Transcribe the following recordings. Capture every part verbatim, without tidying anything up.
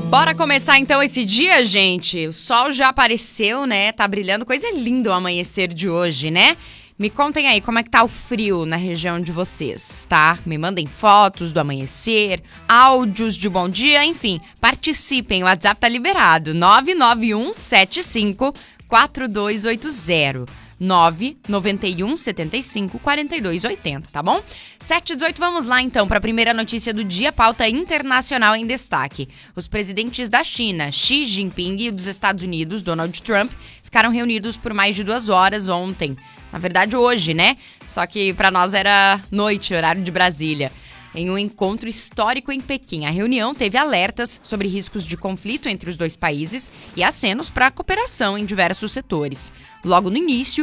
Bora começar então esse dia, gente. O sol já apareceu, né? Tá brilhando. Coisa linda o amanhecer de hoje, né? Me contem aí como é que tá o frio na região de vocês, tá? Me mandem fotos do amanhecer, áudios de bom dia, enfim. Participem, o WhatsApp tá liberado. nove nove um sete cinco quatro dois oito zero. nove nove um sete cinco quatro dois oito zero, tá bom? sete e dezoito, vamos lá então para a primeira notícia do dia, pauta internacional em destaque. Os presidentes da China, Xi Jinping, e dos Estados Unidos, Donald Trump, ficaram reunidos por mais de duas horas ontem. Na verdade, hoje, né? Só que para nós era noite, horário de Brasília. Em um encontro histórico em Pequim, a reunião teve alertas sobre riscos de conflito entre os dois países e acenos para a cooperação em diversos setores. Logo no início,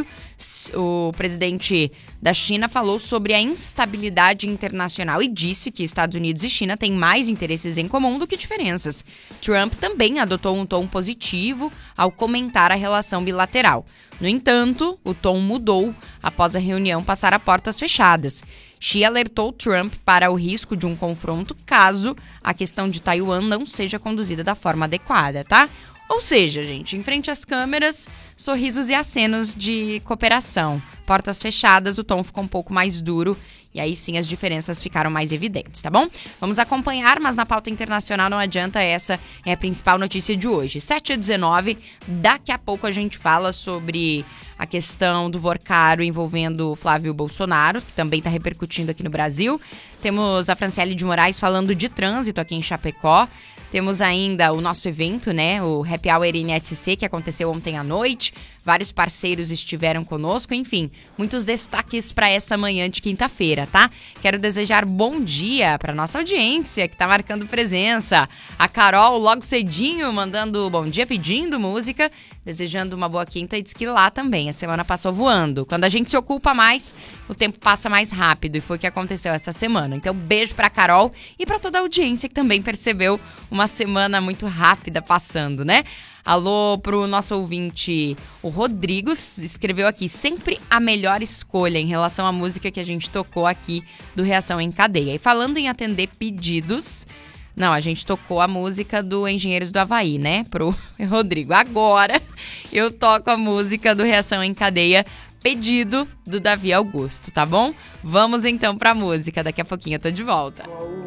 o presidente da China falou sobre a instabilidade internacional e disse que Estados Unidos e China têm mais interesses em comum do que diferenças. Trump também adotou um tom positivo ao comentar a relação bilateral. No entanto, o tom mudou após a reunião passar a portas fechadas. Xi alertou Trump para o risco de um confronto caso a questão de Taiwan não seja conduzida da forma adequada, tá? Ou seja, gente, em frente às câmeras, sorrisos e acenos de cooperação. Portas fechadas, o tom ficou um pouco mais duro e aí sim as diferenças ficaram mais evidentes, tá bom? Vamos acompanhar, mas na pauta internacional não adianta, essa é a principal notícia de hoje. sete e dezenove, daqui a pouco a gente fala sobre a questão do Vorcaro envolvendo Flávio Bolsonaro, que também está repercutindo aqui no Brasil. Temos a Franciele de Moraes falando de trânsito aqui em Chapecó. Temos ainda o nosso evento, né, o Happy Hour N S C, que aconteceu ontem à noite. Vários parceiros estiveram conosco, enfim, muitos destaques para essa manhã de quinta-feira, tá? Quero desejar bom dia para nossa audiência, que está marcando presença. A Carol, logo cedinho, mandando bom dia, pedindo música, desejando uma boa quinta e diz que lá também a semana passou voando. Quando a gente se ocupa mais, o tempo passa mais rápido e foi o que aconteceu essa semana. Então, beijo pra Carol e pra toda a audiência que também percebeu uma semana muito rápida passando, né? Alô pro nosso ouvinte, o Rodrigo, escreveu aqui, sempre a melhor escolha em relação à música que a gente tocou aqui do Reação em Cadeia. E falando em atender pedidos, não, a gente tocou a música do Engenheiros do Havaí, né, pro Rodrigo. Agora eu toco a música do Reação em Cadeia, pedido do Davi Augusto, tá bom? Vamos então pra música, daqui a pouquinho eu tô de volta.